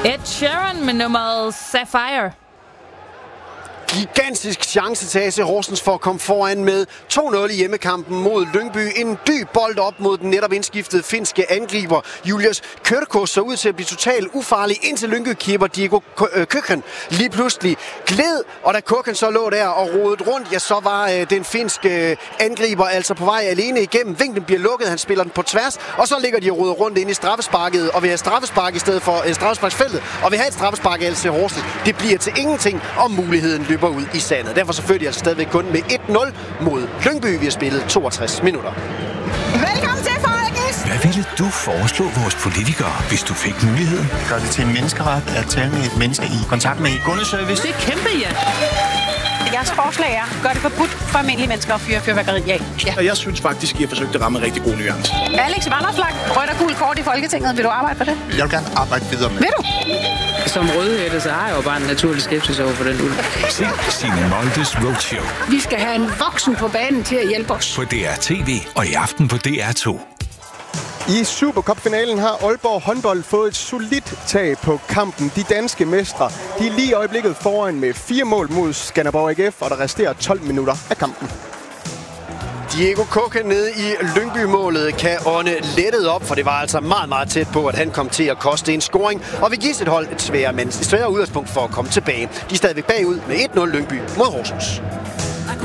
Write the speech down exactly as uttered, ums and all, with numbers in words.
Ed Sheeran med nummeret Sapphire. Gigantisk chance til A C Horsens for at komme foran med to nul i hjemmekampen mod Lyngby. En dyb bold op mod den netop indskiftede finske angriber. Julius Kyrkos så ud til at blive totalt ufarlig, indtil Lyngby-keeper Diego Köken lige pludselig gled. Og da Köken så lå der og rodede rundt, ja, så var øh, den finske angriber altså på vej alene igennem. Vinklen bliver lukket, han spiller den på tværs, og så ligger de og roder rundt ind i straffesparket og vil have straffespark i stedet for øh, straffesparksfeltet, og vil have et straffespark af A C Horsens. Det bliver til ingenting, og muligheden løber ud i sandet. Derfor så fører de altså stadigvæk kun med et nul mod Lyngby. Vi har spillet toogtres minutter. Velkommen til, folkens! Hvad ville du foreslå vores politikere, hvis du fik muligheden? Gør det til en menneskeret at tale med et menneske i kontakt med kundeservice? Det er kæmpe, ja. Jeres forslag er, gør det forbudt for almindelige mennesker at fyre fyrværkeri af. Ja. Og jeg synes faktisk, I har forsøgt at ramme en rigtig god nuance. Alex Vanopslagh, rødt og gul kort i Folketinget. Vil du arbejde for det? Jeg vil gerne arbejde videre med. Vil du? Som rødhætte, så har jeg jo bare en naturlig skepsis over for den ulv. Se Signe Moldes Roadshow. Vi skal have en voksen på banen til at hjælpe os. På D R T V og i aften på D R to. I Supercup-finalen har Aalborg håndbold fået et solidt tag på kampen. De danske mestre, de er lige i øjeblikket foran med fire mål mod Skanderborg A G F, og der resterer tolv minutter af kampen. Diego Köken nede i Lyngby-målet kan ånde lettet op, for det var altså meget, meget tæt på, at han kom til at koste en scoring, og vil give sit hold et sværere, men et sværere udgangspunkt for at komme tilbage. De er stadigvæk bagud med et nul Lyngby mod Horsens.